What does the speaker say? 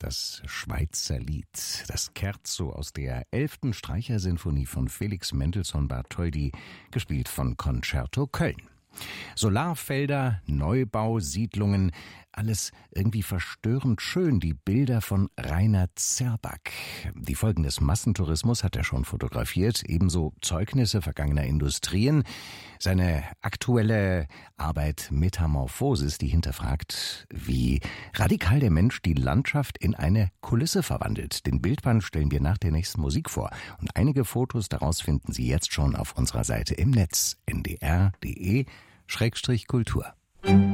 Das Schweizer Lied, das Scherzo aus der 11. Streichersinfonie von Felix Mendelssohn Bartholdy, gespielt von Concerto Köln. Solarfelder, Neubau, Siedlungen, alles irgendwie verstörend schön, die Bilder von Rainer Zerback. Die Folgen des Massentourismus hat er schon fotografiert, ebenso Zeugnisse vergangener Industrien. Seine aktuelle Arbeit Metamorphosis, die hinterfragt, wie radikal der Mensch die Landschaft in eine Kulisse verwandelt. Den Bildband stellen wir nach der nächsten Musik vor. Und einige Fotos daraus finden Sie jetzt schon auf unserer Seite im Netz ndr.de/kultur.